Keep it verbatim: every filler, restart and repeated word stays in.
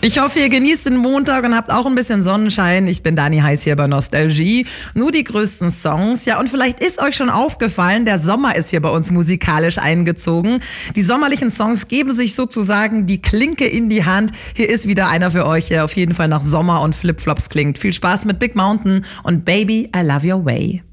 Ich hoffe, ihr genießt den Montag und habt auch ein bisschen Sonnenschein. Ich bin Dani Heiß hier bei Nostalgie. Nur die größten Songs. Ja, und vielleicht ist euch schon aufgefallen, der Sommer ist hier bei uns musikalisch eingezogen. Die sommerlichen Songs geben sich sozusagen die Klinke in die Hand. Hier ist wieder einer für euch, der auf jeden Fall nach Sommer und Flipflops klingt. Viel Spaß mit Big Mountain und Baby, I Love Your Way.